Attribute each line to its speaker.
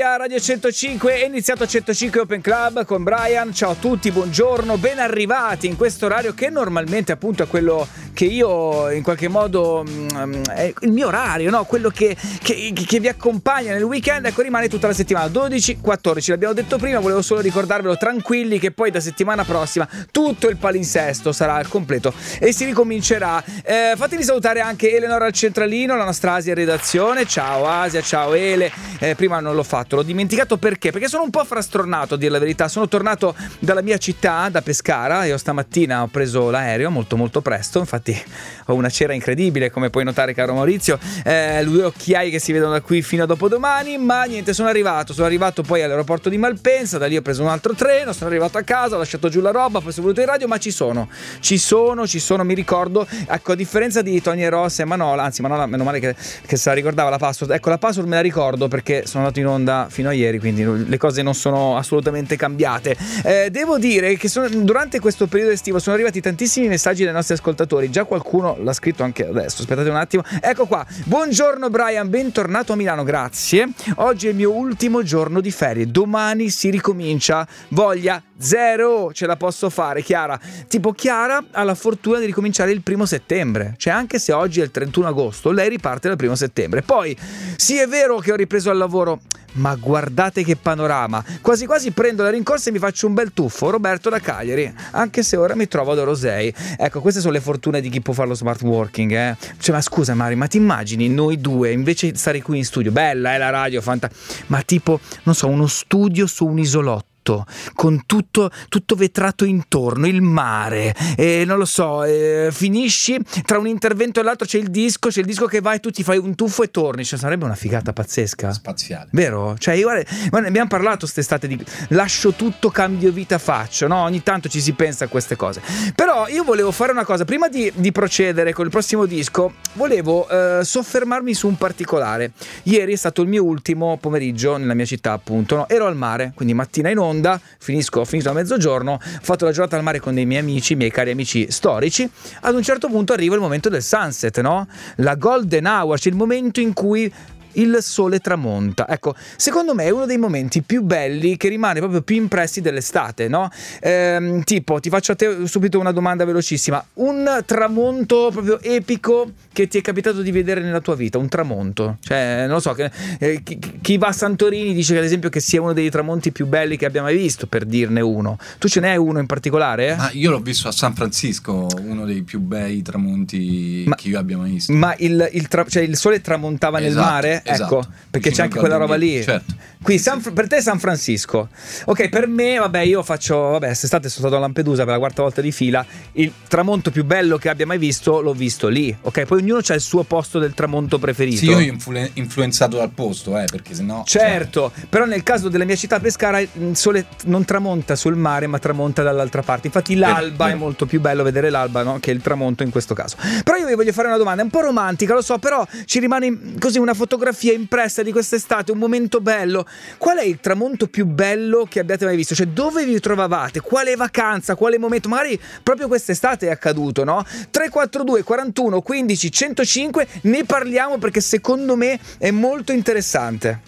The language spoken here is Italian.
Speaker 1: a Radio 105, è iniziato 105 Open Club con Brian. Ciao a tutti, buongiorno, ben arrivati in questo orario che normalmente appunto è quello che io in qualche modo è il mio orario, no? Quello che vi accompagna nel weekend, ecco, rimane tutta la settimana 12-14, l'abbiamo detto prima, volevo solo ricordarvelo tranquilli che poi da settimana prossima tutto il palinsesto sarà al completo e si ricomincerà. Fatemi salutare anche Eleonora al centralino, la nostra Asia in redazione. Ciao Asia, ciao Ele. Prima non l'ho fatto, l'ho dimenticato perché sono un po' frastornato a dire la verità. Sono tornato dalla mia città, da Pescara. Io stamattina ho preso l'aereo molto molto presto, infatti ho una cera incredibile, come puoi notare caro Maurizio, due occhiai che si vedono da qui fino a dopodomani, ma niente, sono arrivato poi all'aeroporto di Malpensa, da lì ho preso un altro treno, sono arrivato a casa, ho lasciato giù la roba, poi sono venuto in radio, ma ci sono, mi ricordo, ecco, a differenza di Tony e Ross e Manola, anzi Manola meno male che se la ricordava la password, ecco la password me la ricordo perché sono andato in onda fino a ieri, quindi le cose non sono assolutamente cambiate. Devo dire che durante questo periodo estivo sono arrivati tantissimi messaggi dai nostri ascoltatori, già qualcuno l'ha scritto anche adesso, aspettate un attimo, ecco qua: buongiorno Brian, bentornato a Milano, grazie, oggi è il mio ultimo giorno di ferie, domani si ricomincia, voglia zero, ce la posso fare. Chiara ha la fortuna di ricominciare il 1° settembre, cioè anche se oggi è il 31 agosto lei riparte dal 1° settembre. Poi sì, è vero che ho ripreso al lavoro, ma guardate che panorama, quasi quasi prendo la rincorsa e mi faccio un bel tuffo. Roberto da Cagliari, anche se ora mi trovo ad Orosei. Ecco, queste sono le fortune di chi può fare lo smart working, Cioè, ma scusa Mari, ma ti immagini noi due invece di stare qui in studio, bella la radio, ma tipo, non so, uno studio su un isolotto con tutto vetrato intorno, il mare, non lo so, finisci tra un intervento e l'altro c'è il disco che va e tu ti fai un tuffo e torni, cioè sarebbe una figata pazzesca, spaziale, vero? Cioè io, guarda, abbiamo parlato quest'estate di lascio tutto, cambio vita, faccio, no? Ogni tanto ci si pensa a queste cose, però io volevo fare una cosa prima di procedere con il prossimo disco, volevo soffermarmi su un particolare. Ieri è stato il mio ultimo pomeriggio nella mia città, appunto, no? Ero al mare, quindi mattina in onda, ho finito a mezzogiorno, ho fatto la giornata al mare con dei miei cari amici storici. Ad un certo punto arriva il momento del sunset, no? La golden hour, cioè il momento in cui il sole tramonta. Ecco, secondo me è uno dei momenti più belli, che rimane proprio più impressi dell'estate, no? Tipo, ti faccio a te subito una domanda velocissima: un tramonto proprio epico che ti è capitato di vedere nella tua vita, un tramonto, cioè non lo so, chi va a Santorini dice che ad esempio che sia uno dei tramonti più belli che abbia mai visto, per dirne uno. Tu ce n'hai uno in particolare?
Speaker 2: Ma io l'ho visto a San Francisco, uno dei più bei tramonti che io abbia mai visto.
Speaker 1: Ma cioè il sole tramontava nel mare?
Speaker 2: Esatto.
Speaker 1: Ecco, perché c'è anche quella roba lì.
Speaker 2: Certo.
Speaker 1: Qui per te è San Francisco. Ok, per me, io quest'estate sono stato a Lampedusa per la 4ª volta di fila. Il tramonto più bello che abbia mai visto l'ho visto lì. Ok, poi ognuno c'ha il suo posto del tramonto preferito.
Speaker 2: Sì, io influenzato dal posto, perché sennò.
Speaker 1: Certo, però nel caso della mia città Pescara il sole non tramonta sul mare, ma tramonta dall'altra parte. Infatti l'alba è molto più bello vedere l'alba, no? Che il tramonto in questo caso. Però io vi voglio fare una domanda, è un po' romantica, lo so, però ci rimane così una fotografia impressa di quest'estate, un momento bello. Qual è il tramonto più bello che abbiate mai visto? Cioè, dove vi trovavate? Quale vacanza? Quale momento? Magari proprio quest'estate è accaduto, no? 342 41 15 105, ne parliamo perché secondo me è molto interessante.